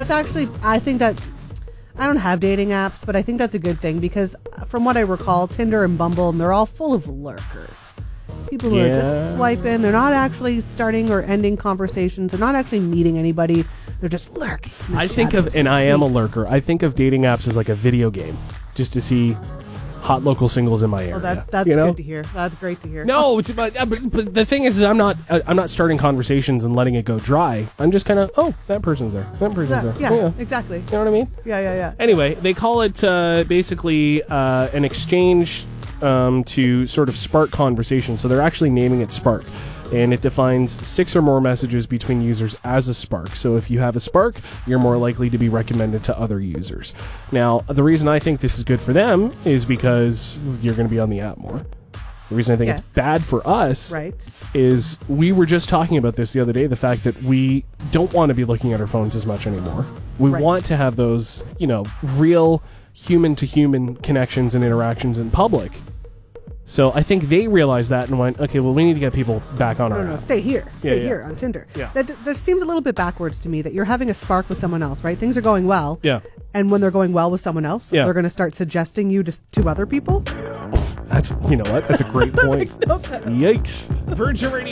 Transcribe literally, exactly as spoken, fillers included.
that's actually, I think that, I don't have dating apps, but I think that's a good thing because from what I recall, Tinder and Bumble, and they're all full of lurkers. People who yeah. are just swiping. They're not actually starting or ending conversations. They're not actually meeting anybody. They're just lurking. I think of, and I am a lurker, I think of dating apps as like a video game, just to see hot local singles in my area. Oh, that's that's you know? good to hear. That's great to hear. No, it's, but, but, but the thing is, is I'm not uh, I'm not starting conversations and letting it go dry. I'm just kind of, oh, that person's there. That person's yeah, there. yeah, yeah, exactly. You know what I mean? Yeah, yeah, yeah. Anyway, they call it uh, basically uh, an exchange um, to sort of spark conversation. So they're actually naming it Spark. And it defines six or more messages between users as a spark. So if you have a spark, you're more likely to be recommended to other users. Now, the reason I think this is good for them is because you're going to be on the app more. The reason I think Yes. it's bad for us Right. is we were just talking about this the other day, the fact that we don't want to be looking at our phones as much anymore. We Right. want to have those, you know, real human-to-human connections and interactions in public. So I think they realized that and went, okay, well, we need to get people back on No, our no, no, app. stay here. Stay Yeah, yeah. here on Tinder. Yeah. That, that seems a little bit backwards to me that you're having a spark with someone else, right? Things are going well. Yeah. And when they're going well with someone else, Yeah. they're going to start suggesting you to, to other people? That's, you know what? That's a great That point. makes no sense. Yikes. Virgin Radio.